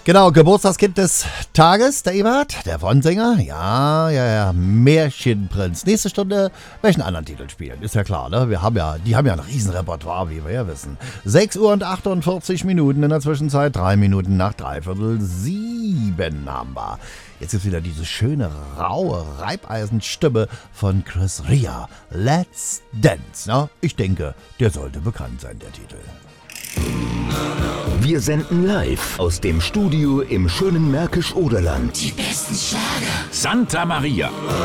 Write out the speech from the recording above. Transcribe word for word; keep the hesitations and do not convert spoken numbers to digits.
Genau, Geburtstagskind des Tages, der Ebert, der Frontsänger. Ja, ja, ja, Märchenprinz. Nächste Stunde welchen anderen Titel spielen, ist ja klar, ne? Wir haben ja, die haben ja ein Riesenrepertoire, wie wir ja wissen. sechs Uhr und achtundvierzig Minuten in der Zwischenzeit, drei Minuten nach dreiviertel sieben haben wir. Jetzt ist wieder diese schöne, raue Reibeisenstimme von Chris Rea. Let's Dance. Na, ich denke, der sollte bekannt sein, der Titel. Wir senden live aus dem Studio im schönen Märkisch-Oderland. Die besten Schlager. Santa Maria.